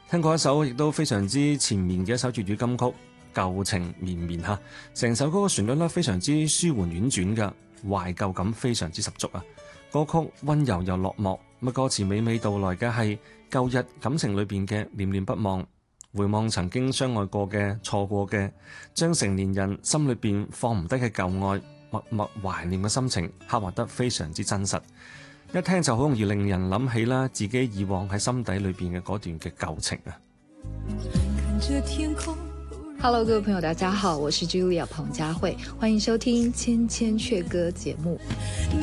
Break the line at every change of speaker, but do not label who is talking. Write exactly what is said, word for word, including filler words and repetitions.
聽過一首亦都非常之前面嘅一首粵語金曲《舊情綿綿》嚇，成首歌嘅旋律咧非常之舒緩婉轉嘅，懷舊感非常之十足啊！歌曲溫柔又落寞，咁歌詞娓娓道來嘅係舊日感情裏邊嘅念念不忘，回望曾經相愛過嘅、錯過嘅，將成年人心裏邊放唔低嘅舊愛，默默懷念嘅心情刻畫得非常之真實。一聽就好容易令人諗起啦，自己以往喺心底裏邊嘅嗰段嘅舊情啊。
Hello， 各位朋友，大家好，我是 Julia 彭佳慧，歡迎收聽《千千闕歌》節目。